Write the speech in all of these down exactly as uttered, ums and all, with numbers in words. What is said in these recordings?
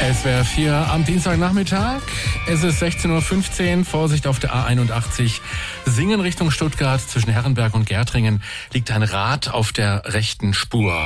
S W R vier am Dienstagnachmittag. Es ist sechzehn Uhr fünfzehn. Vorsicht auf der A einundachtzig. Singen Richtung Stuttgart. Zwischen Herrenberg und Gärtringen liegt ein Rad auf der rechten Spur.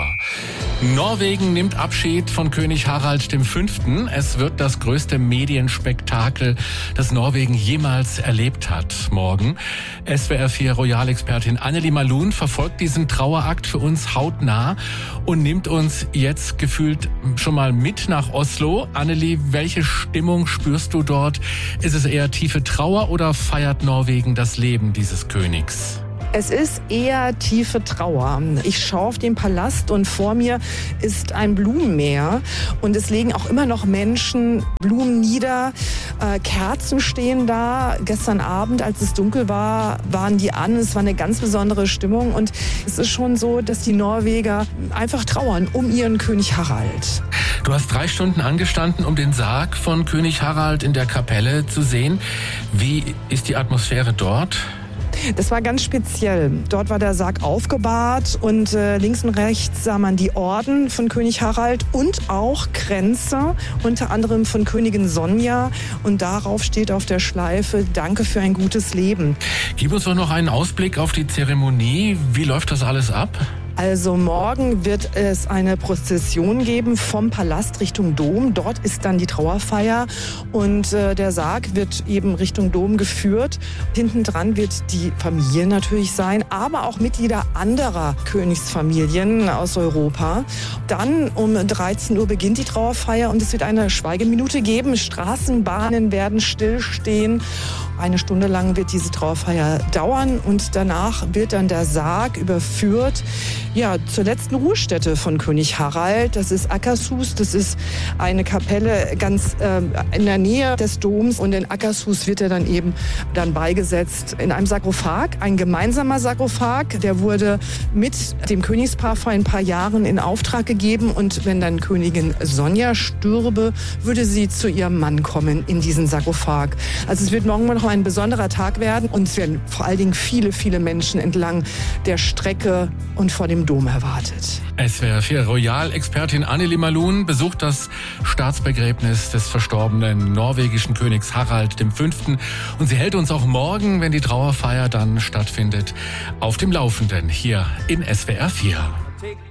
Norwegen nimmt Abschied von König Harald der Fünfte. Es wird das größte Medienspektakel, das Norwegen jemals erlebt hat. Morgen. S W R vier Royal-Expertin Anneli Malun verfolgt diesen Trauerakt für uns hautnah und nimmt uns jetzt gefühlt schon mal mit nach Oslo. Anneli, welche Stimmung spürst du dort? Ist es eher tiefe Trauer oder feiert Norwegen das Leben dieses Königs? Es ist eher tiefe Trauer. Ich schaue auf den Palast und vor mir ist ein Blumenmeer und es legen auch immer noch Menschen Blumen nieder. Äh, Kerzen stehen da. Gestern Abend, als es dunkel war, waren die an. Es war eine ganz besondere Stimmung und es ist schon so, dass die Norweger einfach trauern um ihren König Harald. Du hast drei Stunden angestanden, um den Sarg von König Harald in der Kapelle zu sehen. Wie ist die Atmosphäre dort? Das war ganz speziell. Dort war der Sarg aufgebahrt und äh, links und rechts sah man die Orden von König Harald und auch Kränze, unter anderem von Königin Sonja. Und darauf steht auf der Schleife: Danke für ein gutes Leben. Gib uns doch noch einen Ausblick auf die Zeremonie. Wie läuft das alles ab? Also morgen wird es eine Prozession geben vom Palast Richtung Dom. Dort ist dann die Trauerfeier und äh, der Sarg wird eben Richtung Dom geführt. Hinten dran wird die Familie natürlich sein, aber auch Mitglieder anderer Königsfamilien aus Europa. Dann um dreizehn Uhr beginnt die Trauerfeier und es wird eine Schweigeminute geben. Straßenbahnen werden stillstehen. Eine Stunde lang wird diese Trauerfeier dauern und danach wird dann der Sarg überführt, ja, zur letzten Ruhestätte von König Harald. Das ist Akershus. Das ist eine Kapelle ganz äh, in der Nähe des Doms. Und in Akershus wird er dann eben dann beigesetzt in einem Sarkophag, ein gemeinsamer Sarkophag. Der wurde mit dem Königspaar vor ein paar Jahren in Auftrag gegeben. Und wenn dann Königin Sonja stürbe, würde sie zu ihrem Mann kommen in diesen Sarkophag. Also es wird morgen noch ein besonderer Tag werden. Und es werden vor allen Dingen viele, viele Menschen entlang der Strecke und vor dem Dom erwartet. S W R vier Royal-Expertin Anneli Malun besucht das Staatsbegräbnis des verstorbenen norwegischen Königs Harald der Fünfte. Und sie hält uns auch morgen, wenn die Trauerfeier dann stattfindet, auf dem Laufenden hier in S W R vier.